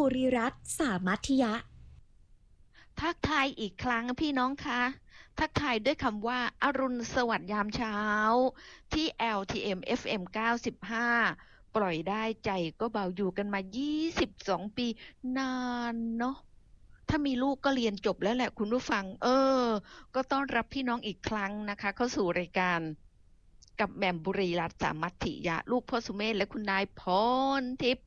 ริรัตน์สามัคคิยะทักทายอีกครั้งพี่น้องคะทักทายด้วยคำว่าอรุณสวัสดิ์ยามเช้าที่ LTM FM 95ปล่อยได้ใจก็เบาอยู่กันมา22ปีนานเนาะถ้ามีลูกก็เรียนจบแล้วแหละคุณผู้ฟังก็ต้อนรับพี่น้องอีกครั้งนะคะเข้าสู่รายการกับแหม่มบุรีรัตน์สามัคคิยะลูกพ่อสุเมธและคุณนายพรทิพย์